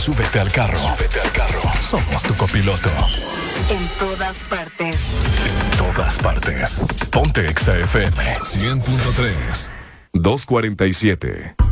Súbete al carro. Somos tu copiloto. En todas partes. En todas partes. Ponte Exa FM 100.3. 247.